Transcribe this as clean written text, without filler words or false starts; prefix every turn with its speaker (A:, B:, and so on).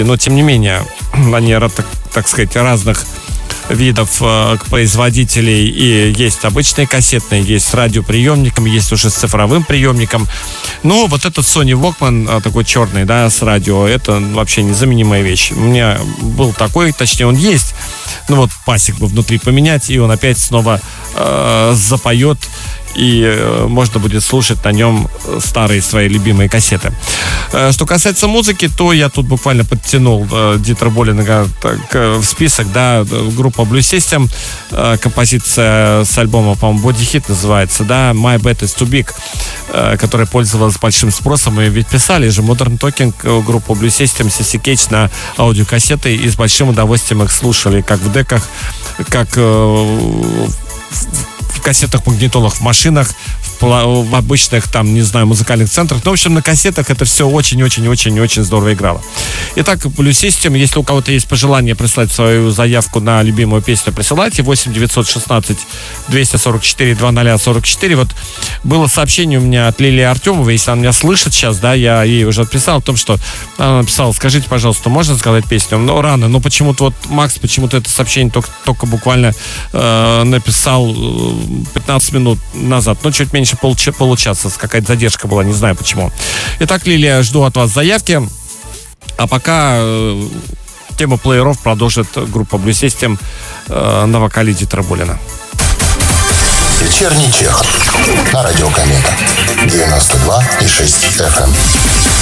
A: Но, тем не менее, они, так сказать, разных видов производителей. И есть обычные кассетные, есть с радиоприемником, есть уже с цифровым приемником. Но вот этот Sony Walkman, такой черный, да, с радио, это вообще незаменимая вещь. У меня был такой, точнее, он есть. Ну вот пасек бы внутри поменять, и он опять снова запоет. И можно будет слушать на нем старые свои любимые кассеты. Что касается музыки, то я тут буквально подтянул Дитера Боллинга в список, да, группа Blue System, композиция с альбома, по-моему, Body Hit называется, да, My Bad Is Too Big, которая пользовалась большим спросом, и ведь писали же Modern Talking, группу Blue System, CC Cage на аудиокассеты, и с большим удовольствием их слушали, как в деках, как в кассетах, магнитолах в машинах, в обычных, там, не знаю, музыкальных центрах. Ну, в общем, на кассетах это все очень-очень-очень-очень здорово играло. Итак, Blue System, если у кого-то есть пожелание прислать свою заявку на любимую песню, присылайте 8-916-244-0044. Вот было сообщение у меня от Лилии Артемовой, если она меня слышит сейчас, да, я ей уже отписал о том, что она написала: скажите, пожалуйста, можно сказать песню? Но рано, но почему-то вот Макс почему-то это сообщение только буквально написал 15 минут назад, ну, чуть меньше получаса, какая-то задержка была, не знаю почему. Итак, Лилия, жду от вас заявки. А пока тему плееров продолжит группа Blue System на вокале Дитера Боллина.
B: Вечерний Чехов на радио Комета 92,6 FM.